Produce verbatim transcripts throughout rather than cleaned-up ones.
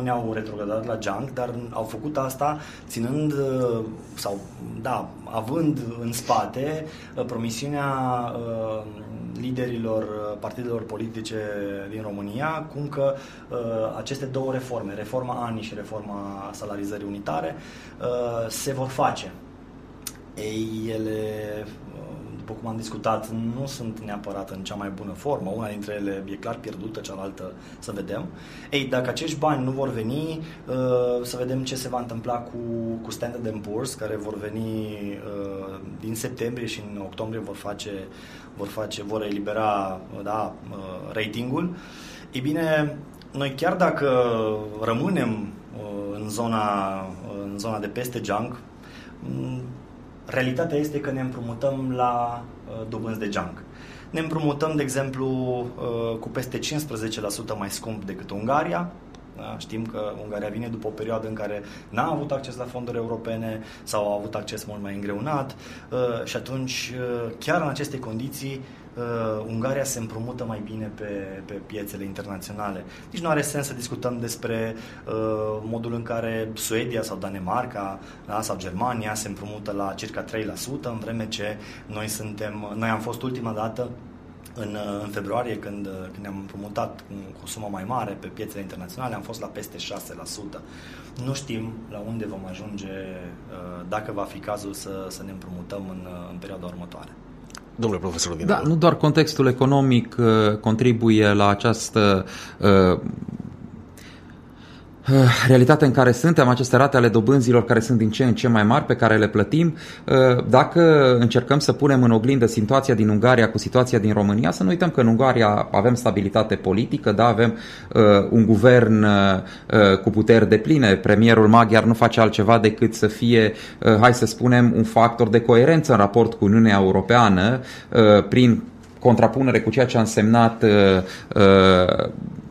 ne-au retrogradat la junk, dar au făcut asta ținând sau, da, având în spate promisiunea liderilor partidelor politice din România, cum că aceste două reforme, reforma A N I și reforma salarizării unitare, se vor face. Ei, ele, după cum am discutat, nu sunt neapărat în cea mai bună formă. Una dintre ele e clar pierdută, cealaltă să vedem. Ei, dacă acești bani nu vor veni, să vedem ce se va întâmpla cu, cu Standard and Poor's, care vor veni din septembrie și în octombrie vor face, vor face, vor elibera, da, ratingul. Ei bine, noi chiar dacă rămânem în zona, în zona de peste junk, realitatea este că ne împrumutăm la uh, dobânzi de junk. Ne împrumutăm, de exemplu, uh, cu peste cincisprezece la sută mai scump decât Ungaria. Da? Știm că Ungaria vine după o perioadă în care n-a avut acces la fonduri europene sau a avut acces mult mai îngreunat uh, și atunci, uh, chiar în aceste condiții, Uh, Ungaria se împrumută mai bine pe, pe piețele internaționale. Nici nu are sens să discutăm despre uh, modul în care Suedia sau Danemarca, da, sau Germania se împrumută la circa trei la sută, în vreme ce noi suntem, noi am fost ultima dată în, în februarie când, când ne-am împrumutat cu, cu o sumă mai mare pe piețele internaționale, am fost la peste șase la sută. Nu știm la unde vom ajunge, uh, dacă va fi cazul să, să ne împrumutăm în, în perioada următoare. Domnule profesor Vinderu. Da, nu doar contextul economic uh, contribuie la această uh, realitatea în care suntem, aceste rate ale dobânzilor care sunt din ce în ce mai mari, pe care le plătim. Dacă încercăm să punem în oglindă situația din Ungaria cu situația din România, să nu uităm că în Ungaria avem stabilitate politică, da, avem uh, un guvern uh, cu puteri depline. Premierul maghiar nu face altceva decât să fie, uh, hai să spunem, un factor de coerență în raport cu Uniunea Europeană, uh, prin contrapunere cu ceea ce a însemnat uh, uh,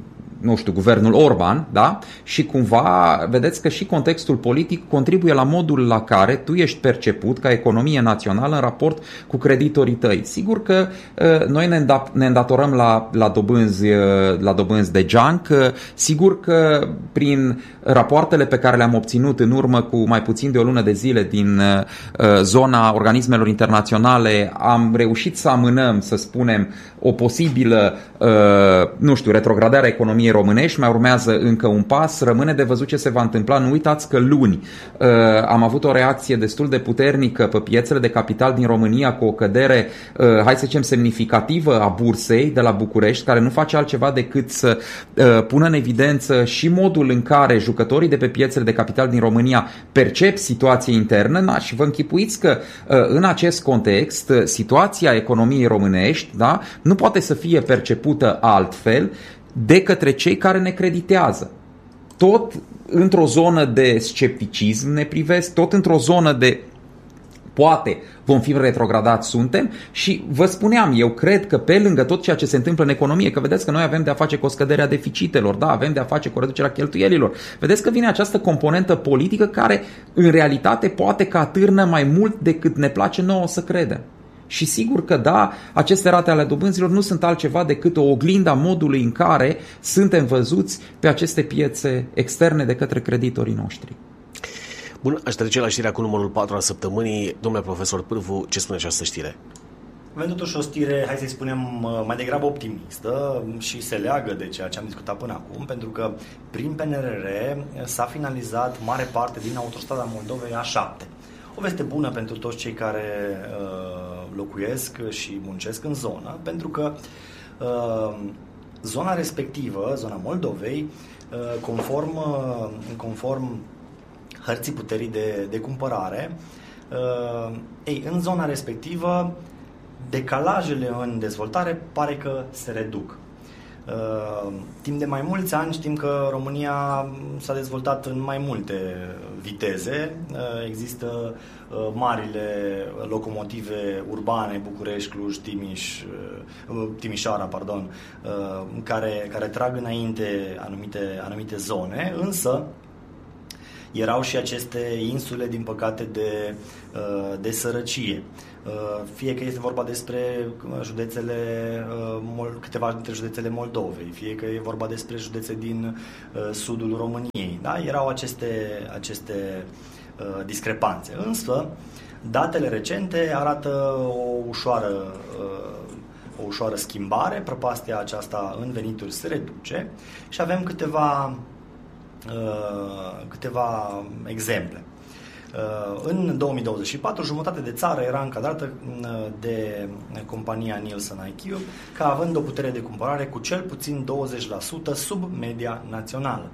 nu știu, guvernul Orban, da? Și cumva vedeți că și contextul politic contribuie la modul la care tu ești perceput ca economie națională în raport cu creditorii tăi. Sigur că uh, noi ne, îndat- ne îndatorăm la, la, dobânzi, uh, la dobânzi de junk, uh, sigur că prin rapoartele pe care le-am obținut în urmă cu mai puțin de o lună de zile din uh, zona organismelor internaționale, am reușit să amânăm, să spunem, o posibilă, uh, nu știu, retrogradare a economiei românești, mai urmează încă un pas, rămâne de văzut ce se va întâmpla. Nu uitați că luni uh, am avut o reacție destul de puternică pe piețele de capital din România cu o cădere, uh, hai să zicem, semnificativă a bursei de la București, care nu face altceva decât să uh, pună în evidență și modul în care jucătorii de pe piețele de capital din România percep situația internă. Na, și vă închipuiți că uh, în acest context uh, situația economiei românești, da, nu poate să fie percepută altfel de către cei care ne creditează. Tot într-o zonă de scepticism ne privesc, tot într-o zonă de poate vom fi retrogradați suntem și vă spuneam, eu cred că pe lângă tot ceea ce se întâmplă în economie, că vedeți că noi avem de-a face cu o scădere a deficitelor, da, avem de-a face cu reducerea cheltuielilor, vedeți că vine această componentă politică care în realitate poate că atârnă mai mult decât ne place nouă să credem. Și sigur că da, aceste rate ale dobânzilor nu sunt altceva decât o oglindă a modului în care suntem văzuți pe aceste piețe externe de către creditorii noștri. Bun, aș trece la știrea cu numărul patru a săptămânii. Domnule profesor Pârvu, ce spune această știre? Avem totuși o știre, hai să-i spunem, mai degrabă optimistă și se leagă de ceea ce am discutat până acum, pentru că prin P N R R s-a finalizat mare parte din Autostrada Moldovei A șapte. O veste bună pentru toți cei care uh, locuiesc și muncesc în zonă, pentru că uh, zona respectivă, zona Moldovei, uh, conform, uh, conform hărții puterii de, de cumpărare, uh, ei, în zona respectivă, decalajele în dezvoltare pare că se reduc. Uh, timp de mai mulți ani știm că România s-a dezvoltat în mai multe viteze. Uh, există uh, marile locomotive urbane, București, Cluj, Timiș, uh, Timișoara, pardon, uh, care, care trag înainte anumite, anumite zone, însă erau și aceste insule, din păcate, de, de sărăcie. Fie că este vorba despre județele, câteva dintre județele Moldovei, fie că e vorba despre județe din sudul României. Da? Erau aceste, aceste discrepanțe. Însă, datele recente arată o ușoară, o ușoară schimbare, prăpastia aceasta în venituri se reduce și avem câteva, câteva exemple. În două mii douăzeci și patru, jumătate de țară era încadrată de compania Nielsen I Q ca având o putere de cumpărare cu cel puțin douăzeci la sută sub media națională.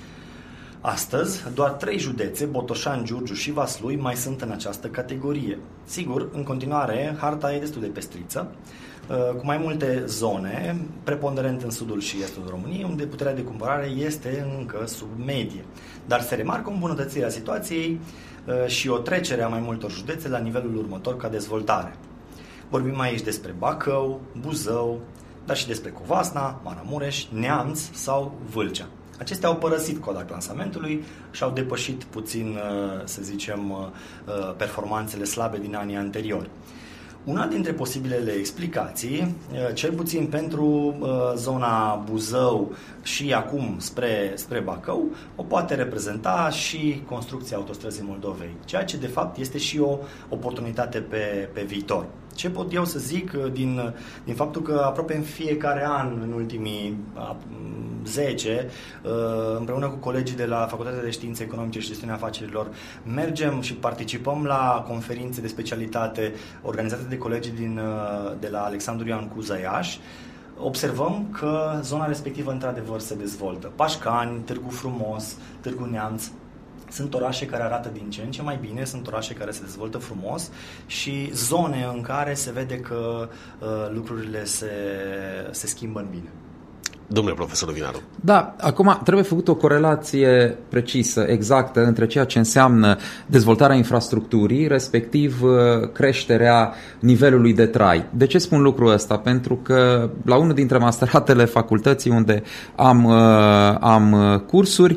Astăzi, doar trei județe, Botoșani, Giurgiu și Vaslui, mai sunt în această categorie. Sigur, în continuare, harta e destul de pestriță, cu mai multe zone, preponderent în sudul și estul României, unde puterea de cumpărare este încă sub medie. Dar se remarcă o îmbunătățire a situației și o trecere a mai multor județe la nivelul următor ca dezvoltare. Vorbim aici despre Bacău, Buzău, dar și despre Covasna, Maramureș, Neamț sau Vâlcea. Acestea au părăsit coda clasamentului și au depășit puțin, să zicem, performanțele slabe din anii anteriori. Una dintre posibilele explicații, cel puțin pentru zona Buzău și acum spre, spre Bacău, o poate reprezenta și construcția autostrăzii Moldovei, ceea ce de fapt este și o oportunitate pe, pe viitor. Ce pot eu să zic din, din faptul că aproape în fiecare an, în ultimii zece, împreună cu colegii de la Facultatea de Științe Economice și Gestiunea Afacerilor, mergem și participăm la conferințe de specialitate organizate de colegii din, de la Alexandru Ioan Cuza Iași, observăm că zona respectivă într-adevăr se dezvoltă. Pașcani, Târgu Frumos, Târgu Neamț, sunt orașe care arată din ce în ce mai bine, sunt orașe care se dezvoltă frumos și zone în care se vede că uh, lucrurile se, se schimbă în bine. Domnule profesor Vinaru. Da, acum trebuie făcut o corelație precisă, exactă, între ceea ce înseamnă dezvoltarea infrastructurii, respectiv creșterea nivelului de trai. De ce spun lucrul ăsta? Pentru că la unul dintre masteratele facultății unde am, am cursuri,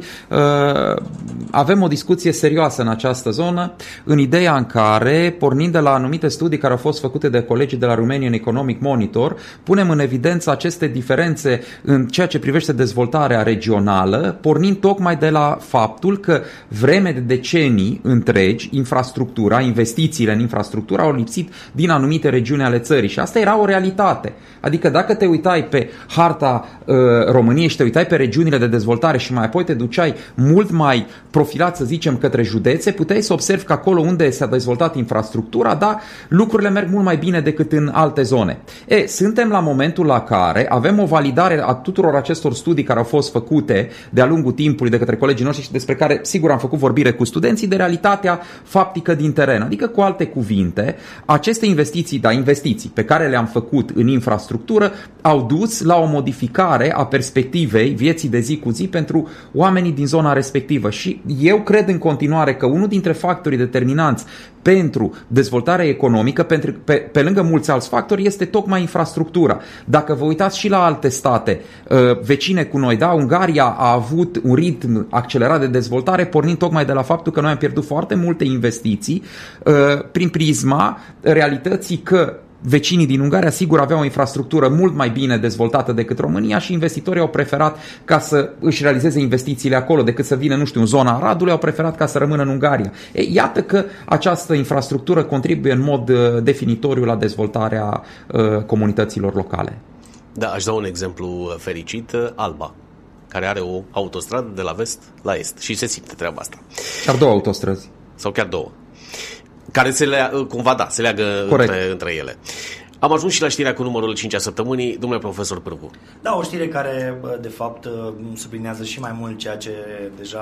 avem o discuție serioasă în această zonă, în ideea în care, pornind de la anumite studii care au fost făcute de colegii de la Romanian Economic Monitor, punem în evidență aceste diferențe în ceea ce privește dezvoltarea regională, pornind tocmai de la faptul că vreme de decenii întregi, infrastructura, investițiile în infrastructură au lipsit din anumite regiuni ale țării și asta era o realitate. Adică dacă te uitai pe harta uh, României și te uitai pe regiunile de dezvoltare și mai apoi te duceai mult mai profilat, să zicem, către județe, puteai să observi că acolo unde s-a dezvoltat infrastructura, da, lucrurile merg mult mai bine decât în alte zone. E, suntem la momentul la care avem o validare a tuturor acestor studii care au fost făcute de-a lungul timpului de către colegii noștri și despre care, sigur, am făcut vorbire cu studenții, de realitatea faptică din teren. Adică, cu alte cuvinte, aceste investiții, da, investiții pe care le-am făcut în infrastructură au dus la o modificare a perspectivei vieții de zi cu zi pentru oamenii din zona respectivă. Și eu cred în continuare că unul dintre factorii determinanți pentru dezvoltarea economică, pentru, pe, pe lângă mulți alți factori, este tocmai infrastructura. Dacă vă uitați și la alte state uh, vecine cu noi, da, Ungaria a avut un ritm accelerat de dezvoltare, pornind tocmai de la faptul că noi am pierdut foarte multe investiții uh, prin prisma realității că vecinii din Ungaria, sigur, aveau o infrastructură mult mai bine dezvoltată decât România și investitorii au preferat ca să își realizeze investițiile acolo decât să vină, nu știu, în zona Aradului, au preferat ca să rămână în Ungaria. E, iată că această infrastructură contribuie în mod uh, definitoriu la dezvoltarea uh, comunităților locale. Da, aș da un exemplu fericit, Alba, care are o autostradă de la vest la est și se simte treaba asta. Chiar două autostrăzi. Sau chiar două. Care se leagă, cumva da, se leagă între, între ele. Am ajuns și la știrea cu numărul cinci a săptămânii, domnule profesor Pârvu. Da, o știre care, de fapt, sublinează și mai mult ceea ce deja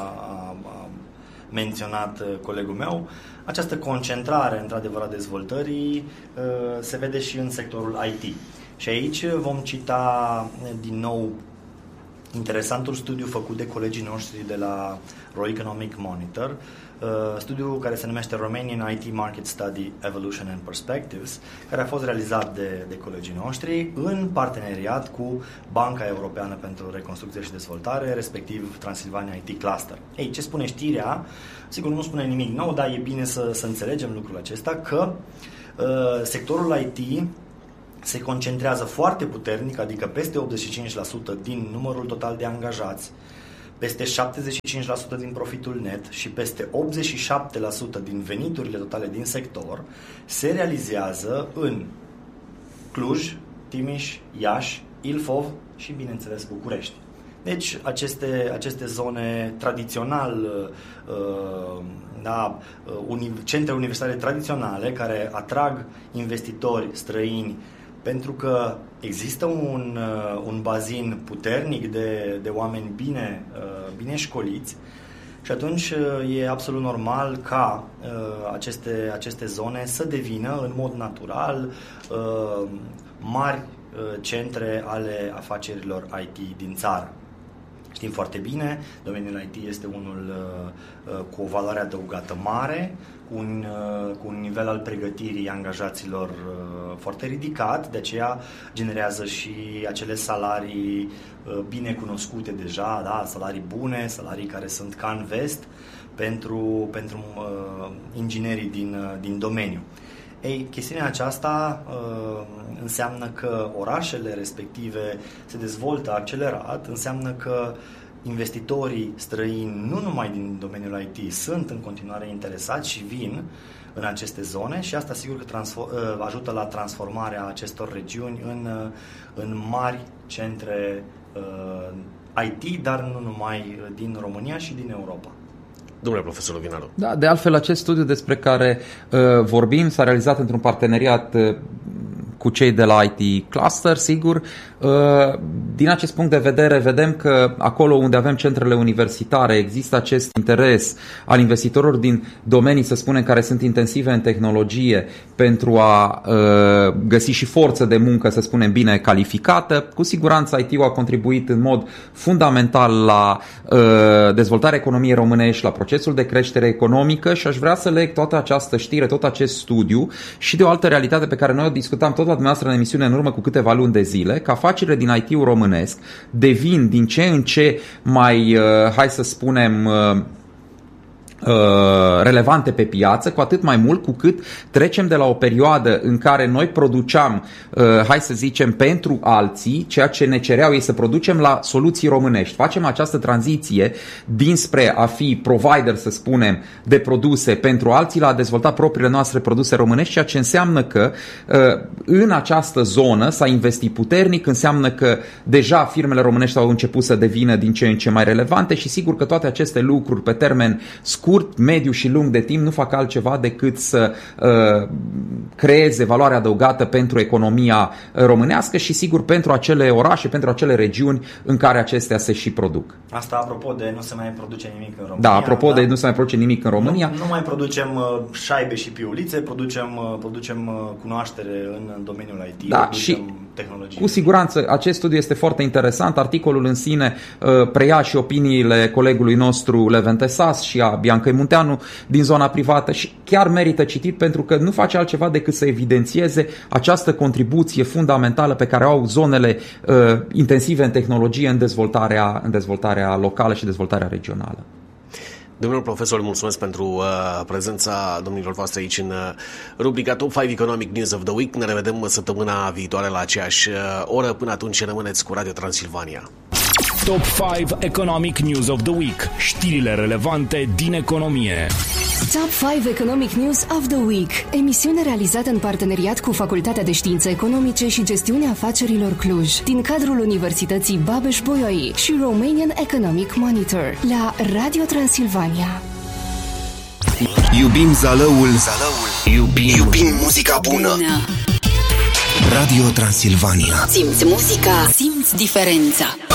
a, a menționat colegul meu. Această concentrare, într-adevăr, a dezvoltării se vede și în sectorul I T. Și aici vom cita din nou interesantul studiu făcut de colegii noștri de la Royal Economic Monitor, studiu care se numește Romanian I T Market Study Evolution and Perspectives, care a fost realizat de, de colegii noștri în parteneriat cu Banca Europeană pentru Reconstrucție și Dezvoltare, respectiv Transilvania I T Cluster. Ei, ce spune știrea? Sigur, nu spune nimic nou, dar e bine să, să înțelegem lucrul acesta, că uh, sectorul I T se concentrează foarte puternic, adică peste optzeci și cinci la sută din numărul total de angajați, peste șaptezeci și cinci la sută din profitul net și peste optzeci și șapte la sută din veniturile totale din sector se realizează în Cluj, Timiș, Iași, Ilfov și, bineînțeles, București. Deci, aceste, aceste zone tradițional, uh, da, uni, centre universitare tradiționale care atrag investitori străini pentru că există un, un bazin puternic de, de oameni bine, bine școliți și atunci e absolut normal ca aceste, aceste zone să devină în mod natural mari centre ale afacerilor I T din țară. Știm foarte bine, domeniul I T este unul uh, cu o valoare adăugată mare, cu un, uh, cu un nivel al pregătirii angajaților uh, foarte ridicat, de aceea generează și acele salarii uh, bine cunoscute deja, da? Salarii bune, salarii care sunt ca în vest pentru, pentru uh, inginerii din, uh, din domeniu. Ei, chestiunea aceasta uh, înseamnă că orașele respective se dezvoltă accelerat, înseamnă că investitorii străini, nu numai din domeniul I T, sunt în continuare interesați și vin în aceste zone și asta sigur că transfor- uh, ajută la transformarea acestor regiuni în, uh, în mari centre uh, I T, dar nu numai din România și din Europa. Domnule profesor Lovinaru. Da, de altfel acest studiu despre care uh, vorbim s-a realizat într-un parteneriat uh, cu cei de la I T Cluster, sigur. Din acest punct de vedere vedem că acolo unde avem centrele universitare există acest interes al investitorilor din domenii, să spunem, care sunt intensive în tehnologie pentru a găsi și forță de muncă, să spunem, bine calificată. Cu siguranță I T-ul a contribuit în mod fundamental la dezvoltarea economiei românești, la procesul de creștere economică și aș vrea să leg toată această știre, tot acest studiu și de o altă realitate pe care noi o discutam tot la dumneavoastră în emisiune în urmă cu câteva luni de zile, că afacerile din I T-ul românesc devin din ce în ce mai, hai să spunem, relevante pe piață, cu atât mai mult cu cât trecem de la o perioadă în care noi produceam, hai să zicem, pentru alții, ceea ce ne cereau ei să producem, la soluții românești. Facem această tranziție dinspre a fi provider, să spunem, de produse pentru alții la a dezvolta propriile noastre produse românești, ceea ce înseamnă că în această zonă s-a investit puternic, înseamnă că deja firmele românești au început să devină din ce în ce mai relevante și sigur că toate aceste lucruri pe termen scurt, mediu și lung de timp nu fac altceva decât să uh, creeze valoare adăugată pentru economia românească și sigur pentru acele orașe, pentru acele regiuni în care acestea se și produc. Asta apropo de nu se mai produce nimic în România. Da, apropo da? de nu se mai produce nimic în România. Nu, nu mai producem uh, șaibe și piulițe, producem, uh, producem uh, cunoaștere în, în domeniul I T, da, producem și tehnologie. Cu siguranță acest studiu este foarte interesant. Articolul în sine uh, preia și opiniile colegului nostru Leven Tesas și a Biancăi Munteanu din zona privată și chiar merită citit pentru că nu face altceva decât să evidențieze această contribuție fundamentală pe care o au zonele uh, intensive în tehnologie în dezvoltarea, în dezvoltarea locală și dezvoltarea regională. Domnul profesor, mulțumesc pentru uh, prezența domnilor voastre aici în uh, rubrica Top cinci Economic News of the Week. Ne revedem săptămâna viitoare la aceeași uh, oră. Până atunci rămâneți cu Radio Transilvania. Top cinci Economic News of the Week. Știrile relevante din economie. Top cinci Economic News of the Week. Emisiune realizată în parteneriat cu Facultatea de Științe Economice și Gestiunea Afacerilor Cluj, din cadrul Universității Babeș-Bolyai și Romanian Economic Monitor, la Radio Transilvania. Iubim Zalăul, Zalăul. Iubim, Iubim muzica bună. Radio Transilvania. Simți muzica, simți diferența.